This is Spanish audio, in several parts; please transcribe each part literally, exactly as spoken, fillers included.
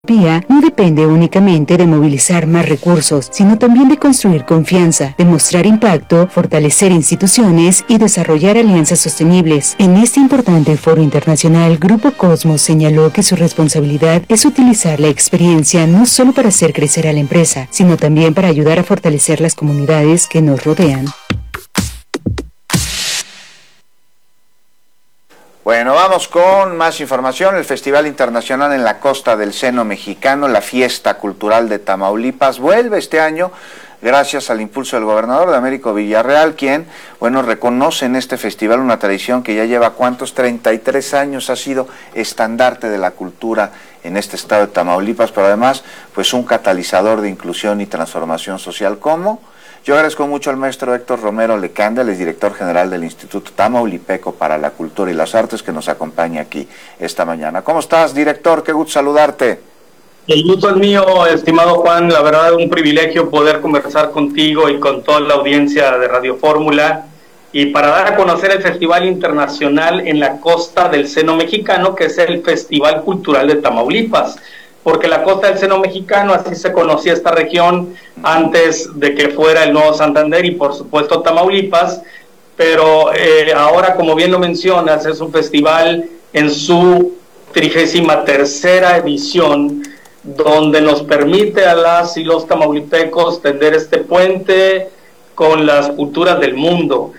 No depende únicamente de movilizar más recursos, sino también de construir confianza, demostrar impacto, fortalecer instituciones y desarrollar alianzas sostenibles. En este importante foro internacional, Grupo Cosmos señaló que su responsabilidad es utilizar la experiencia no solo para hacer crecer a la empresa, sino también para ayudar a fortalecer las comunidades que nos rodean. Bueno, vamos con más información. El Festival Internacional en la Costa del Seno Mexicano, la Fiesta Cultural de Tamaulipas, vuelve este año gracias al impulso del gobernador de Américo Villarreal, quien, bueno, reconoce en este festival una tradición que ya lleva, ¿cuántos? treinta y tres años, ha sido estandarte de la cultura en este estado de Tamaulipas, pero además, pues un catalizador de inclusión y transformación social. ¿Cómo? Yo agradezco mucho al maestro Héctor Romero Lecanda, el es director general del Instituto Tamaulipeco para la Cultura y las Artes, que nos acompaña aquí esta mañana. ¿Cómo estás, director? Qué gusto saludarte. El gusto es mío, estimado Juan. La verdad, un privilegio poder conversar contigo y con toda la audiencia de Radio Fórmula, y para dar a conocer el Festival Internacional en la Costa del Seno Mexicano, que es el Festival Cultural de Tamaulipas. Porque la Costa del Seno Mexicano, así se conocía esta región antes de que fuera el Nuevo Santander y por supuesto Tamaulipas, pero eh, ahora, como bien lo mencionas, es un festival en su trigésima tercera edición, donde nos permite a las y los tamaulipecos tender este puente con las culturas del mundo.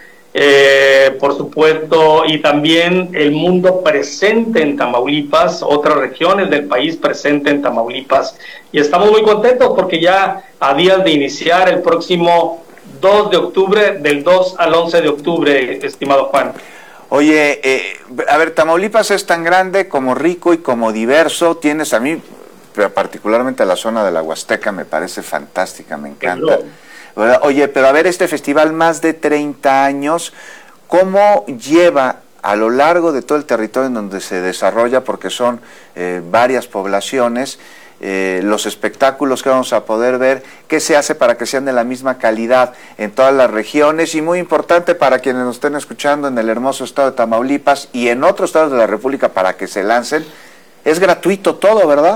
Eh, por supuesto, y también el mundo presente en Tamaulipas, otras regiones del país presente en Tamaulipas, y estamos muy contentos porque ya a días de iniciar el próximo dos de octubre, del dos al once de octubre, estimado Juan. Oye, eh, a ver, Tamaulipas es tan grande como rico y como diverso. Tienes, a mí particularmente la zona de la Huasteca me parece fantástica, me encanta. Pero, oye, pero a ver, este festival, más de treinta años, ¿cómo lleva a lo largo de todo el territorio en donde se desarrolla, porque son eh, varias poblaciones, eh, los espectáculos que vamos a poder ver? ¿Qué se hace para que sean de la misma calidad en todas las regiones? Y muy importante para quienes nos estén escuchando en el hermoso estado de Tamaulipas y en otros estados de la República, para que se lancen, es gratuito todo, ¿verdad?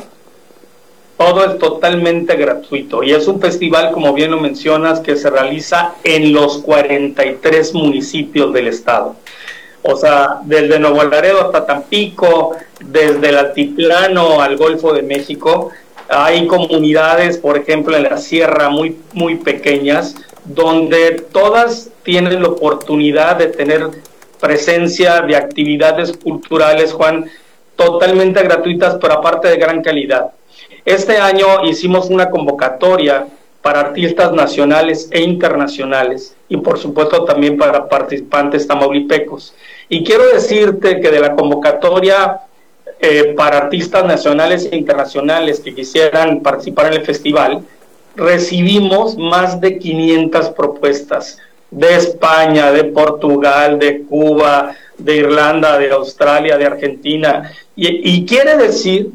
Todo es totalmente gratuito y es un festival, como bien lo mencionas, que se realiza en los cuarenta y tres municipios del estado. O sea, desde Nuevo Laredo hasta Tampico, desde el Altiplano al Golfo de México. Hay comunidades, por ejemplo, en la sierra muy, muy pequeñas, donde todas tienen la oportunidad de tener presencia de actividades culturales, Juan, totalmente gratuitas, pero aparte de gran calidad. Este año hicimos una convocatoria para artistas nacionales e internacionales y por supuesto también para participantes tamaulipecos. Y quiero decirte que de la convocatoria eh, para artistas nacionales e internacionales que quisieran participar en el festival, recibimos más de quinientas propuestas de España, de Portugal, de Cuba, de Irlanda, de Australia, de Argentina. Y, y quiere decir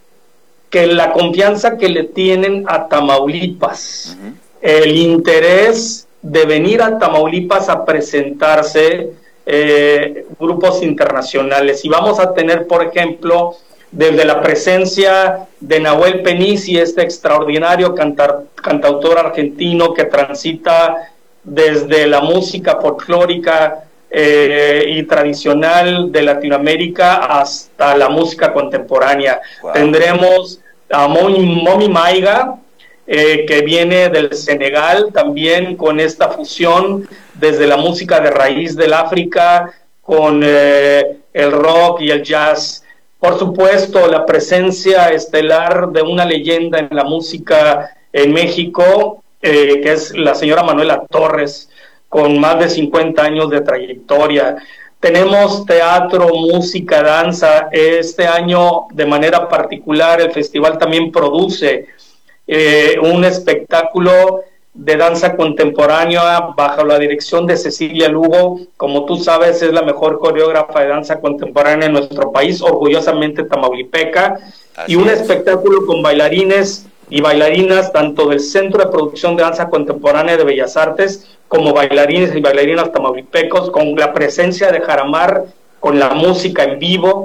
que la confianza que le tienen a Tamaulipas, uh-huh. el interés de venir a Tamaulipas a presentarse eh, grupos internacionales. Y vamos a tener, por ejemplo, desde la presencia de Nahuel Penici, este extraordinario cantar, cantautor argentino que transita desde la música folclórica eh, y tradicional de Latinoamérica hasta la música contemporánea. Wow. Tendremos a Momi, Momi Maiga, eh, que viene del Senegal, también con esta fusión desde la música de raíz del África con eh, el rock y el jazz. Por supuesto, la presencia estelar de una leyenda en la música en México, eh, que es la señora Manuela Torres, con más de cincuenta años de trayectoria. Tenemos teatro, música, danza. Este año, de manera particular, el festival también produce eh, un espectáculo de danza contemporánea bajo la dirección de Cecilia Lugo. Como tú sabes, es la mejor coreógrafa de danza contemporánea en nuestro país, orgullosamente tamaulipeca. Así y un es. espectáculo con bailarines y bailarinas tanto del Centro de Producción de Danza Contemporánea de Bellas Artes como bailarines y bailarinas tamaulipecos, con la presencia de Jaramar, con la música en vivo.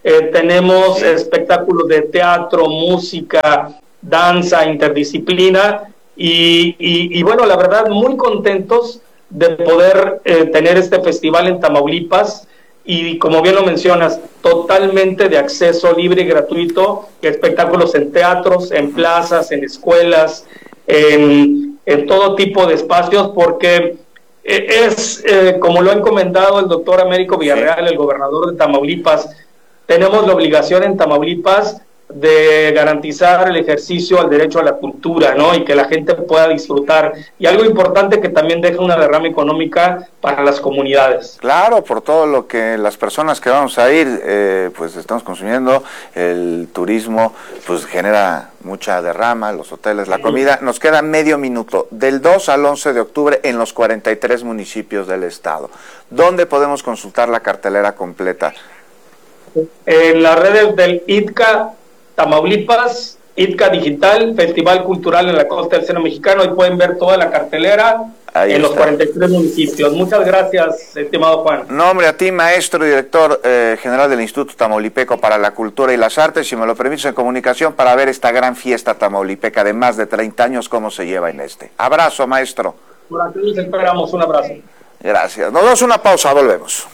eh, tenemos espectáculos de teatro, música, danza, interdisciplina, y, y, y bueno, la verdad, muy contentos de poder eh, tener este festival en Tamaulipas, y como bien lo mencionas, totalmente de acceso libre y gratuito, espectáculos en teatros, en plazas, en escuelas, en, en todo tipo de espacios, porque es, eh, como lo ha encomendado el doctor Américo Villarreal, el gobernador de Tamaulipas, tenemos la obligación en Tamaulipas de garantizar el ejercicio al derecho a la cultura, ¿no? Y que la gente pueda disfrutar. Y algo importante, que también deje una derrama económica para las comunidades. Claro, por todo lo que las personas que vamos a ir, eh, pues estamos consumiendo, el turismo, pues genera mucha derrama, los hoteles, la comida. Nos queda medio minuto, del dos al once de octubre en los cuarenta y tres municipios del estado. ¿Dónde podemos consultar la cartelera completa? En las redes del I T C A Tamaulipas, I T C A Digital, Festival Cultural en la Costa del Seno Mexicano, y pueden ver toda la cartelera Ahí en está. Los cuarenta y tres municipios. Muchas gracias, estimado Juan. No, hombre, a ti, maestro y director eh, general del Instituto Tamaulipeco para la Cultura y las Artes, si me lo permites, en comunicación para ver esta gran fiesta tamaulipeca de más de treinta años, cómo se lleva en este. Abrazo, maestro. Por aquí les esperamos, un abrazo. Gracias. Nos damos una pausa, volvemos.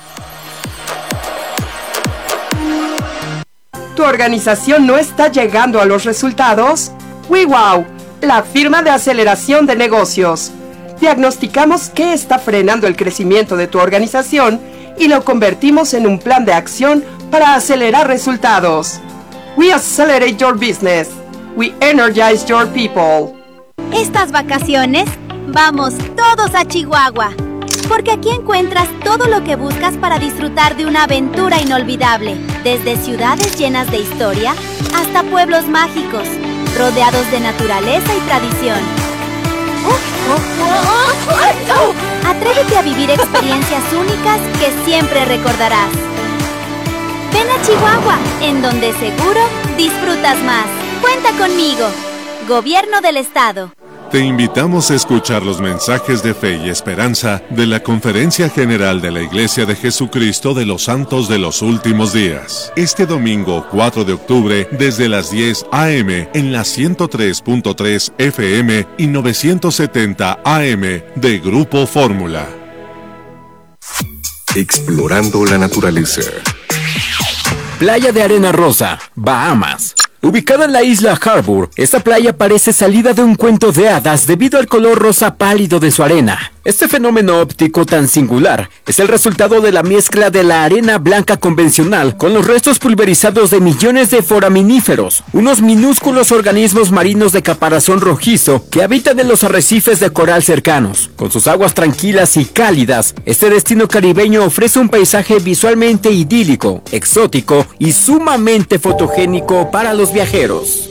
¿Tu organización no está llegando a los resultados? WeWow, la firma de aceleración de negocios. Diagnosticamos qué está frenando el crecimiento de tu organización y lo convertimos en un plan de acción para acelerar resultados. We accelerate your business. We energize your people. Estas vacaciones, vamos todos a Chihuahua, porque aquí encuentras todo lo que buscas para disfrutar de una aventura inolvidable, desde ciudades llenas de historia hasta pueblos mágicos, rodeados de naturaleza y tradición. Atrévete a vivir experiencias únicas que siempre recordarás. Ven a Chihuahua, en donde seguro disfrutas más. Cuenta conmigo, Gobierno del Estado. Te invitamos a escuchar los mensajes de fe y esperanza de la Conferencia General de la Iglesia de Jesucristo de los Santos de los Últimos Días. Este domingo cuatro de octubre, desde las diez a eme en la ciento tres punto tres efe eme y novecientos setenta a eme de Grupo Fórmula. Explorando la naturaleza. Playa de Arena Rosa, Bahamas. Ubicada en la isla Harbour, esta playa parece salida de un cuento de hadas debido al color rosa pálido de su arena. Este fenómeno óptico tan singular es el resultado de la mezcla de la arena blanca convencional con los restos pulverizados de millones de foraminíferos, unos minúsculos organismos marinos de caparazón rojizo que habitan en los arrecifes de coral cercanos. Con sus aguas tranquilas y cálidas, este destino caribeño ofrece un paisaje visualmente idílico, exótico y sumamente fotogénico para los viajeros.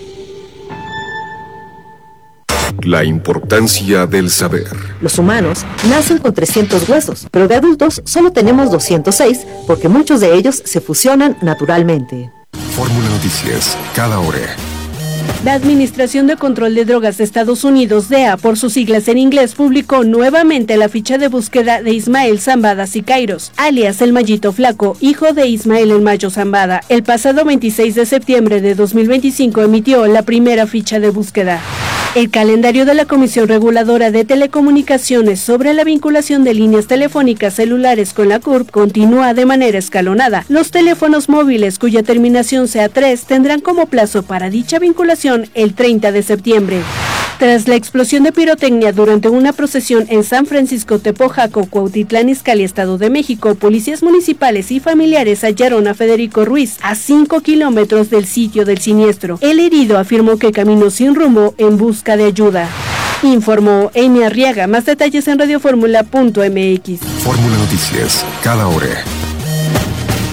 La importancia del saber. Los humanos nacen con trescientos huesos, pero de adultos solo tenemos doscientos seis porque muchos de ellos se fusionan naturalmente. Fórmula Noticias, cada hora. La Administración de Control de Drogas de Estados Unidos, D E A, por sus siglas en inglés, publicó nuevamente la ficha de búsqueda de Ismael Zambada Sicairos, alias El Mallito Flaco, hijo de Ismael El Mayo Zambada. El pasado veintiséis de septiembre de dos mil veinticinco emitió la primera ficha de búsqueda. El calendario de la Comisión Reguladora de Telecomunicaciones sobre la vinculación de líneas telefónicas celulares con la C U R P continúa de manera escalonada. Los teléfonos móviles cuya terminación sea tres tendrán como plazo para dicha vinculación el treinta de septiembre. Tras la explosión de pirotecnia durante una procesión en San Francisco Tepojaco, Cuautitlán Izcalli, Estado de México, policías municipales y familiares hallaron a Federico Ruiz a cinco kilómetros del sitio del siniestro. El herido afirmó que caminó sin rumbo en busca de ayuda. Informó Amy Arriaga. Más detalles en radioformula punto eme equis. Fórmula Noticias, cada hora.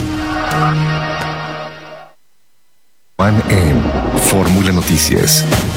Juan en Fórmula Noticias.